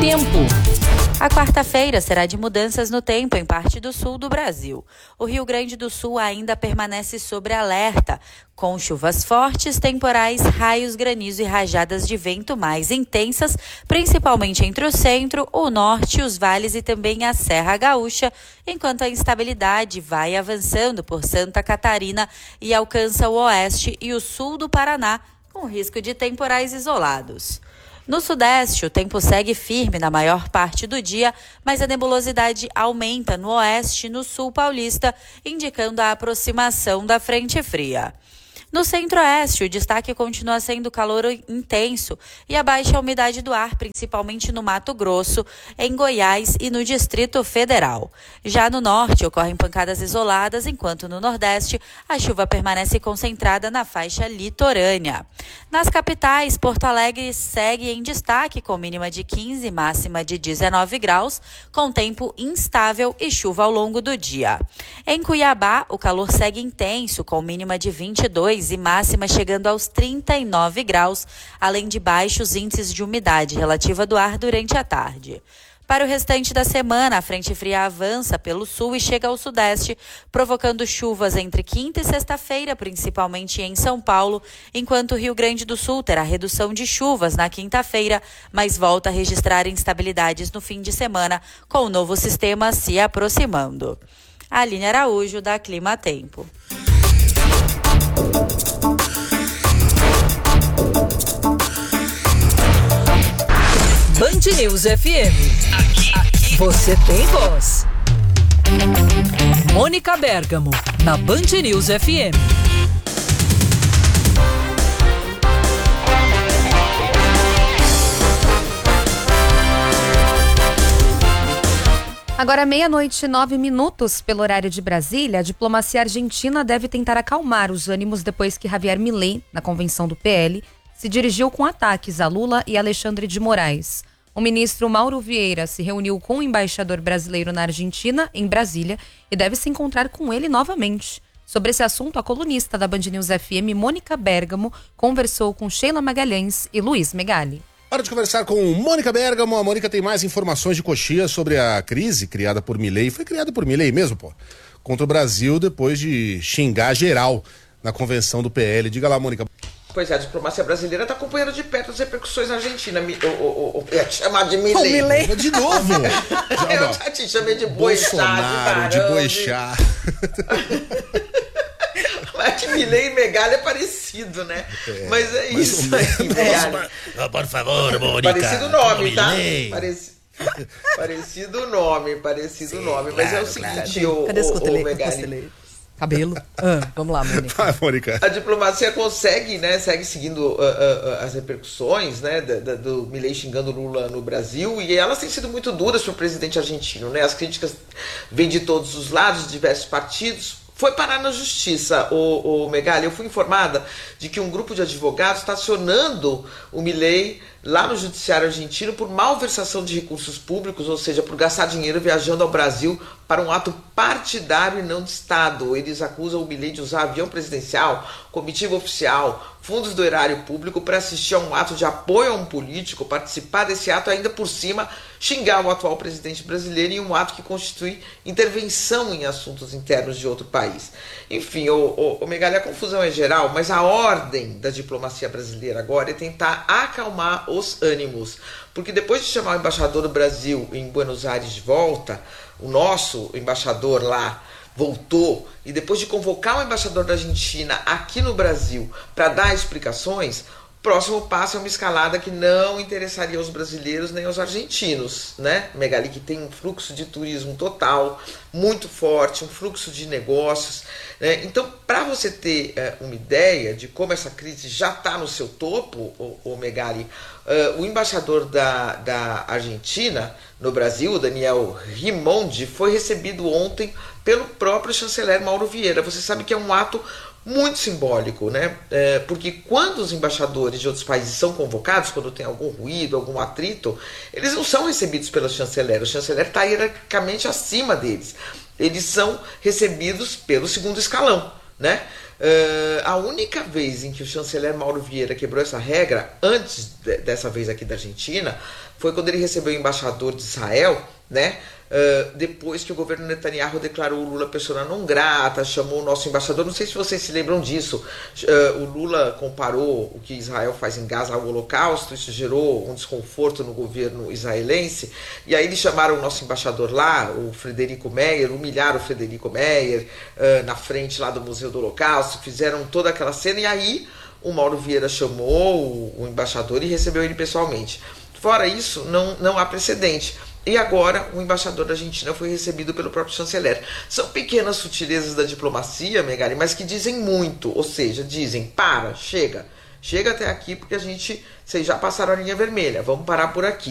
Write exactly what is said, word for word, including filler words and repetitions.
Tempo. A quarta-feira será de mudanças no tempo em parte do sul do Brasil. O Rio Grande do Sul ainda permanece sob alerta, com chuvas fortes, temporais, raios, granizo e rajadas de vento mais intensas, principalmente entre o centro, o norte, os vales e também a Serra Gaúcha, enquanto a instabilidade vai avançando por Santa Catarina e alcança o oeste e o sul do Paraná, com risco de temporais isolados. No sudeste, o tempo segue firme na maior parte do dia, mas a nebulosidade aumenta no oeste e no sul paulista, indicando a aproximação da frente fria. No centro-oeste, o destaque continua sendo calor intenso e a baixa umidade do ar, principalmente no Mato Grosso, em Goiás e no Distrito Federal. Já no norte, ocorrem pancadas isoladas, enquanto no nordeste, a chuva permanece concentrada na faixa litorânea. Nas capitais, Porto Alegre segue em destaque, com mínima de quinze e máxima de dezenove graus, com tempo instável e chuva ao longo do dia. Em Cuiabá, o calor segue intenso, com mínima de vinte e dois e máxima chegando aos trinta e nove graus, além de baixos índices de umidade relativa do ar durante a tarde. Para o restante da semana, a frente fria avança pelo sul e chega ao sudeste, provocando chuvas entre quinta e sexta-feira, principalmente em São Paulo, enquanto o Rio Grande do Sul terá redução de chuvas na quinta-feira, mas volta a registrar instabilidades no fim de semana, com o novo sistema se aproximando. Aline Araújo, da Clima Tempo. Band News F M. Aqui, aqui. Você tem voz. Mônica Bergamo, na Band News F M. Agora, meia-noite e nove minutos, pelo horário de Brasília, a diplomacia argentina deve tentar acalmar os ânimos depois que Javier Milei, na convenção do P L, se dirigiu com ataques a Lula e Alexandre de Moraes. O ministro Mauro Vieira se reuniu com o embaixador brasileiro na Argentina, em Brasília, e deve se encontrar com ele novamente. Sobre esse assunto, a colunista da Band News F M, Mônica Bergamo, conversou com Sheila Magalhães e Luiz Megali. Hora de conversar com Mônica Bergamo. A Mônica tem mais informações de coxia sobre a crise criada por Milei. Foi criada por Milei mesmo, pô. Contra o Brasil depois de xingar geral na convenção do P L. Diga lá, Mônica. Pois é, a diplomacia brasileira está acompanhando de perto as repercussões na Argentina. O, o, o, eu ia te chamar de Milei. Milei. De novo. Eu já te chamei de Bolsonaro, de Boixá. Mas que Milei e Megali é parecido, né? É, mas é mas isso aí, Megali. Oh, por favor, Mônica. Parecido o nome, tá? Pareci... Parecido o nome, parecido o nome. Mas claro, é o seguinte, claro. o, Cadê o, o Megali? Cabelo. Ah, vamos lá, Mônica. Vai, Mônica. A diplomacia consegue, né, segue seguindo uh, uh, as repercussões, né, do, do, do Milei xingando Lula no Brasil, e elas têm sido muito duras para o presidente argentino, né? As críticas vêm de todos os lados, de diversos partidos. Foi parar na justiça, o, o Megali. Eu fui informada de que um grupo de advogados está acionando o Milei lá no judiciário argentino por malversação de recursos públicos, ou seja, por gastar dinheiro viajando ao Brasil para um ato partidário e não de Estado. Eles acusam o Milei de usar avião presidencial, comitiva oficial, fundos do erário público para assistir a um ato de apoio a um político, participar desse ato, ainda por cima xingar o atual presidente brasileiro em um ato que constitui intervenção em assuntos internos de outro país. Enfim, o, o, o Megali, a confusão é geral, mas a ordem da diplomacia brasileira agora é tentar acalmar os ânimos, porque depois de chamar o embaixador do Brasil em Buenos Aires de volta, o nosso embaixador lá voltou, e depois de convocar o embaixador da Argentina aqui no Brasil para dar explicações, o próximo passo é uma escalada que não interessaria aos brasileiros nem aos argentinos, né? Megali, que tem um fluxo de turismo total, muito forte, um fluxo de negócios, né? Então, para você ter uh, uma ideia de como essa crise já está no seu topo, o, o Megali, uh, o embaixador da, da Argentina no Brasil, o Daniel Rimondi, foi recebido ontem pelo próprio chanceler Mauro Vieira. Você sabe que é um ato muito simbólico, né? É, porque quando os embaixadores de outros países são convocados, quando tem algum ruído, algum atrito, eles não são recebidos pelo chanceler. O chanceler está hierarquicamente acima deles. Eles são recebidos pelo segundo escalão, né? Uh, a única vez em que o chanceler Mauro Vieira quebrou essa regra, antes de, dessa vez aqui da Argentina, foi quando ele recebeu o embaixador de Israel, né? Uh, depois que o governo Netanyahu declarou o Lula persona non grata, chamou o nosso embaixador, não sei se vocês se lembram disso, uh, o Lula comparou o que Israel faz em Gaza ao Holocausto, isso gerou um desconforto no governo israelense, e aí eles chamaram o nosso embaixador lá, o Frederico Meyer, humilharam o Frederico Meyer uh, na frente lá do Museu do Holocausto, fizeram toda aquela cena, e aí o Mauro Vieira chamou o, o embaixador e recebeu ele pessoalmente. Fora isso, não, não há precedente. E agora o embaixador da Argentina foi recebido pelo próprio chanceler. São pequenas sutilezas da diplomacia, Megali, mas que dizem muito. Ou seja, dizem, para, chega. Chega até aqui porque a gente, vocês já passaram a linha vermelha, vamos parar por aqui.